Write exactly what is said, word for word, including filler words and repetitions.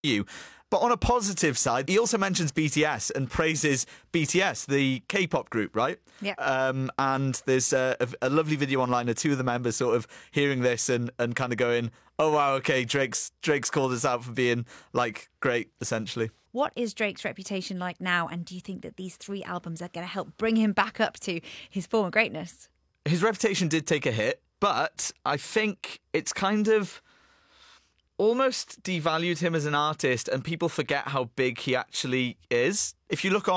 you. But on a positive side, he also mentions B T S and praises B T S, the K-pop group, right? Yeah. Um, and there's a, a, a lovely video online of two of the members sort of hearing this and, and kind of going, oh, wow, okay, Drake's Drake's called us out for being, like, great, essentially. What is Drake's reputation like now? And do you think that these three albums are going to help bring him back up to his former greatness? His reputation did take a hit, but I think it's kind of almost devalued him as an artist, and people forget how big he actually is. If you look on